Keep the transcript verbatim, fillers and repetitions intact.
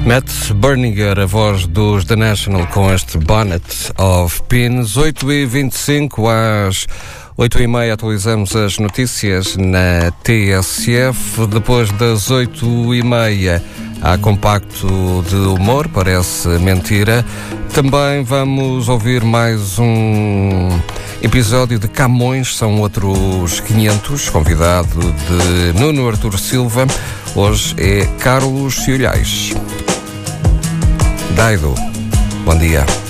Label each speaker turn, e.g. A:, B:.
A: Matt Berninger, a voz dos The National, com este Bonnet of Pins. oito e vinte e cinco, às oito e meia atualizamos as notícias na T S F. Depois das oito e meia há compacto de humor, parece mentira. Também vamos ouvir mais um episódio de Camões, são outros quinhentos, convidado de Nuno Artur Silva. Hoje é Carlos Ciolhais. Daido, bom dia.